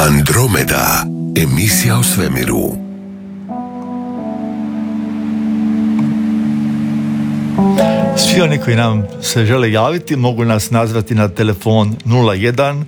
Andromeda, emisija o svemiru. Svi oni koji nam se žele javiti mogu nas nazvati na telefon 01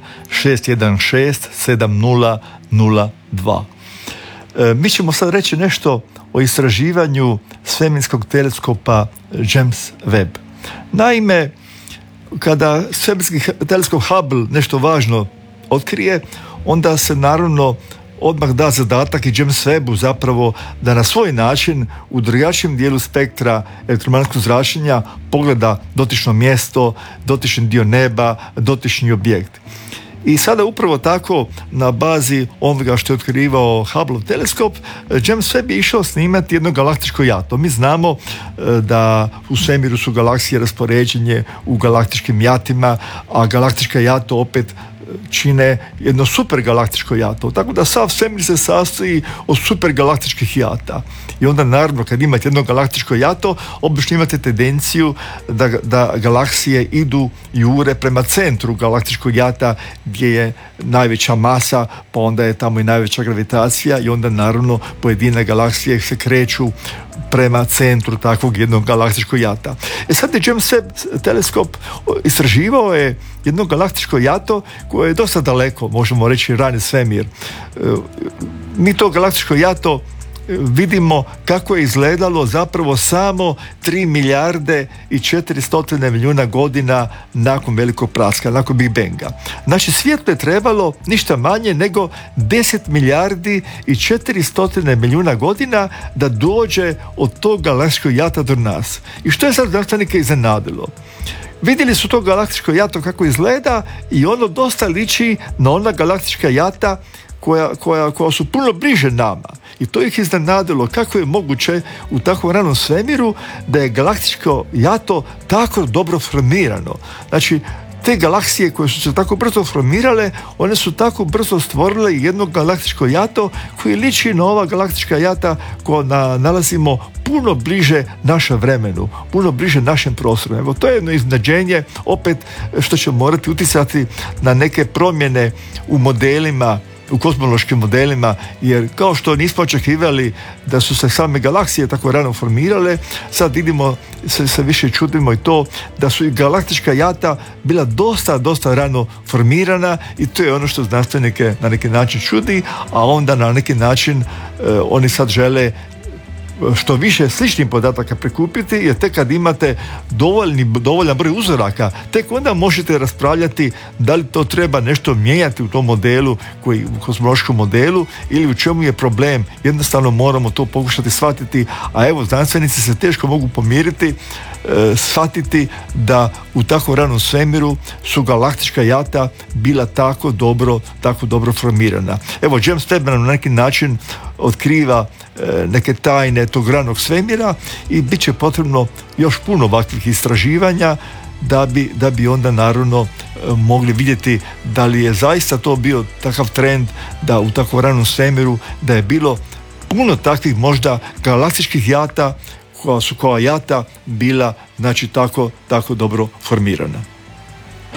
616 7002. Mi ćemo sad reći nešto o istraživanju svemirskog teleskopa James Webb. Naime, kada svemirski teleskop Hubble nešto važno otkrije, onda se naravno odmah da zadatak i James Webbu zapravo da na svoj način u drugačijem dijelu spektra elektromagnetskog zračenja pogleda dotično mjesto, dotični dio neba, dotični objekt. I sada upravo tako na bazi onoga što je otkrivao Hubble teleskop, James Webb je išao snimati jedno galaktičko jato. Mi znamo da u svemiru su galaksije raspoređenje u galaktičkim jatima, a galaktička jato opet čine jedno supergalaktičko jato. Tako da sav svemir se sastoji od supergalaktičkih jata. I onda naravno kad imate jedno galaktičko jato, obično imate tendenciju da galaksije idu jure prema centru galaktičkog jata gdje je najveća masa, pa onda je tamo i najveća gravitacija i onda naravno pojedine galaksije se kreću prema centru takvog jednog galaktičkog jata. Sad je James Webb teleskop istraživao je jedno galaktičko jato koje je dosta daleko, možemo reći rani svemir. Mi to galaktičko jato vidimo kako je izgledalo zapravo samo 3 milijarde i 400 milijuna godina nakon velikog praska, nakon Big Banga. Znači svijetlo je trebalo ništa manje nego 10 milijardi i 400 milijuna godina da dođe od tog galaktičkog jata do nas. I što je sad znanstvenike iznenadilo? Vidjeli su to galaktičko jato kako izgleda i ono dosta liči na ona galaktička jata koja su puno bliže nama. I to ih iznenadilo kako je moguće u takvom ranom svemiru da je galaktičko jato tako dobro formirano. Znači, te galaksije koje su se tako brzo formirale, one su tako brzo stvorile jedno galaktičko jato koje liči na ova galaktička jata koja nalazimo puno bliže našem vremenu, puno bliže našem prostoru. Evo, to je jedno iznenađenje, opet što će morati utjecati na neke promjene u modelima, u kozmološkim modelima, jer kao što nismo očekivali da su se same galaksije tako rano formirale, sad vidimo, se više čudimo i to da su i galaktička jata bila dosta rano formirana i to je ono što znanstvenike na neki način čudi, a onda na neki način oni sad žele što više sličnih podataka prikupiti, jer tek kad imate dovoljan broj uzoraka, tek onda možete raspravljati da li to treba nešto mijenjati u tom modelu, u kozmološkom modelu, ili u čemu je problem. Jednostavno moramo to pokušati shvatiti, a evo znanstvenici se teško mogu pomiriti, shvatiti da u tako ranom svemiru su galaktička jata bila tako dobro formirana. Evo, James Webb nam na neki način otkriva neke tajne tog ranog svemira i bit će potrebno još puno ovakvih istraživanja da bi onda naravno mogli vidjeti da li je zaista to bio takav trend da u tako ranom svemiru da je bilo puno takvih možda galaktičkih jata koja su kao jata bila, znači, tako dobro formirana.